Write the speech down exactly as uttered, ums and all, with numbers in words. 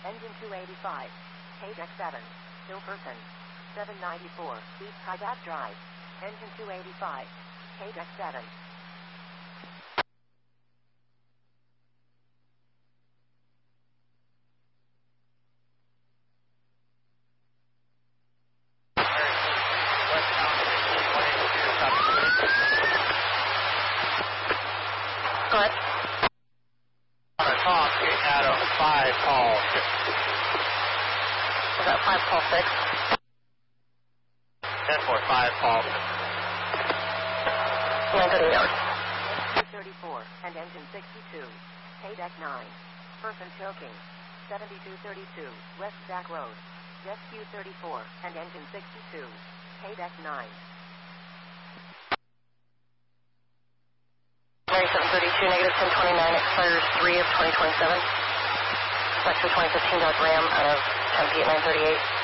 Engine two eighty-five. K deck seven. Hilferson. seven ninety-four. East Hydat Drive. Engine two eighty-five. K deck seven. Go ahead. On a talk, getting out of five call. Is that five call six? ten four five call. nine thirty hours. two thirty-four and engine sixty-two. K deck nine. Person choking. seventy-two thirty-two West Stack Road. Jet Q thirty-four and engine sixty-two. K deck nine. ninety-seven thirty-two, negative ten twenty-nine, expires three of twenty twenty-seven. Section twenty fifteen Dodge Ram out of Tempe at nine thirty-eight.